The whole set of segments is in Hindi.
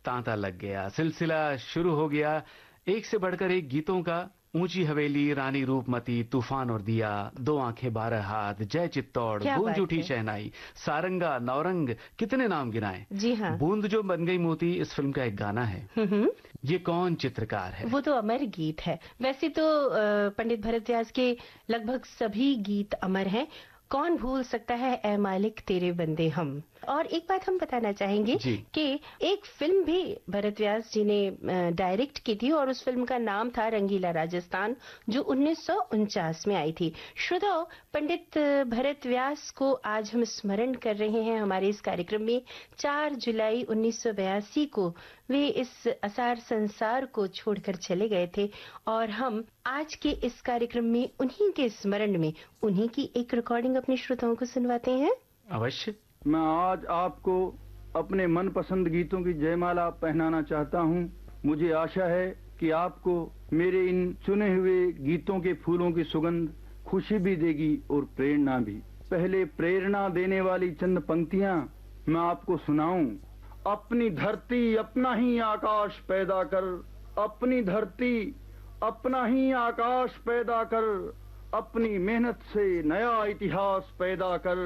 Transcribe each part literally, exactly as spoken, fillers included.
तांता लग गया। सिलसिला शुरू हो गया, एक से बढ़कर एक गीतों का। ऊंची हवेली, रानी रूपमती, तूफान और दिया, दो आंखें बारह हाथ, जय चित्तौड़, गूंज उठी शहनाई, सारंगा, नौरंग, कितने नाम गिनाए। जी हाँ। बूंद जो बन गई मोती इस फिल्म का एक गाना है। ये कौन चित्रकार है? वो तो अमर गीत है। वैसे तो पंडित भरत व्यास के लगभग सभी गीत अमर हैं। कौन भूल सकता है ए मालिक तेरे बंदे हम। और एक बात हम बताना चाहेंगे कि एक फिल्म भी भरत व्यास जी ने डायरेक्ट की थी और उस फिल्म का नाम था रंगीला राजस्थान, जो उन्नीस सौ उनचास में आई थी। श्रोताओ, पंडित भरत व्यास को आज हम स्मरण कर रहे हैं हमारे इस कार्यक्रम में। चार जुलाई उन्नीस सौ बयासी को वे इस असार संसार को छोड़कर चले गए थे और हम आज के इस कार्यक्रम में उन्हीं के स्मरण में उन्हीं की एक रिकॉर्डिंग अपने श्रोताओं को सुनवाते हैं। अवश्य। मैं आज आपको अपने मनपसंद गीतों की जयमाला पहनाना चाहता हूं। मुझे आशा है कि आपको मेरे इन चुने हुए गीतों के फूलों की सुगंध खुशी भी देगी और प्रेरणा भी। पहले प्रेरणा देने वाली चंद पंक्तियां मैं आपको सुनाऊं। अपनी धरती अपना ही आकाश पैदा कर, अपनी धरती अपना ही आकाश पैदा कर, अपनी मेहनत से नया इतिहास पैदा कर।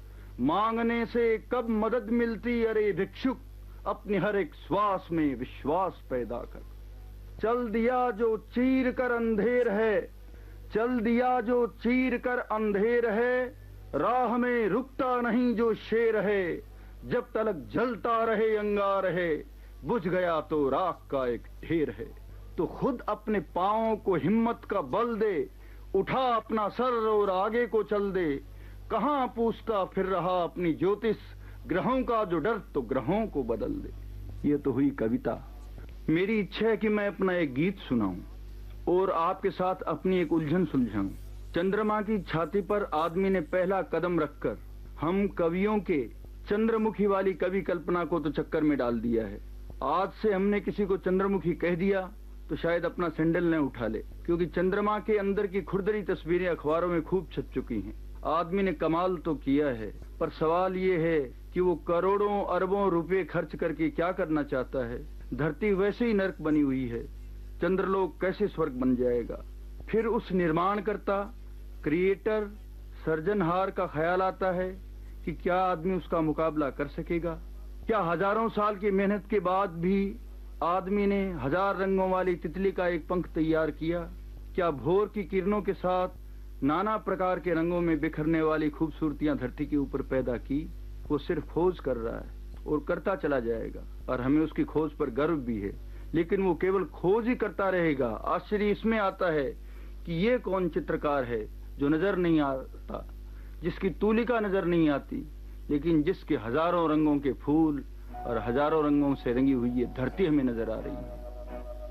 मांगने से कब मदद मिलती अरे भिक्षुक, अपनी हर एक श्वास में विश्वास पैदा कर। चल दिया जो चीर कर अंधेर है, चल दिया जो चीर कर अंधेर है, राह में रुकता नहीं जो शेर है, जब तलक जलता रहे अंगार है, बुझ गया तो राख का एक ढेर है। तो खुद अपने पांवों को हिम्मत का बल दे, उठा अपना सर और आगे को चल दे। कहां पूछता फिर रहा अपनी ज्योतिष, ग्रहों का जो डर तो ग्रहों को बदल दे। ये तो हुई कविता। मेरी इच्छा है कि मैं अपना एक गीत सुनाऊं और आपके साथ अपनी एक उलझन सुलझाऊं। चंद्रमा की छाती पर आदमी ने पहला कदम रखकर हम कवियों के चंद्रमुखी वाली कवि कल्पना को तो चक्कर में डाल दिया है। आज से हमने किसी को चंद्रमुखी कह दिया तो शायद अपना सैंडल न उठा ले, क्योंकि चंद्रमा के अंदर की खुरदरी तस्वीरें अखबारों में खूब छप चुकी हैं। आदमी ने कमाल तो किया है, पर सवाल ये है कि वो करोड़ों अरबों रुपए खर्च करके क्या करना चाहता है। धरती वैसे ही नर्क बनी हुई है, चंद्रलोक कैसे स्वर्ग बन जाएगा। फिर उस निर्माणकर्ता, क्रिएटर, सर्जनहार का ख्याल आता है कि क्या आदमी उसका मुकाबला कर सकेगा। क्या हजारों साल की मेहनत के बाद भी आदमी ने हजार रंगों वाली तितली का एक पंख तैयार किया। क्या भोर की किरणों के साथ नाना प्रकार के रंगों में बिखरने वाली खूबसूरतियां धरती के ऊपर पैदा की। वो सिर्फ खोज कर रहा है और करता चला जाएगा और हमें उसकी खोज पर गर्व भी है, लेकिन वो केवल खोज ही करता रहेगा। आश्चर्य इसमें आता है कि ये कौन चित्रकार है जो नजर नहीं आता, जिसकी तूलिका नजर नहीं आती, लेकिन जिसके हजारों रंगों के फूल और हजारों रंगों से रंगी हुई ये धरती हमें नजर आ रही है।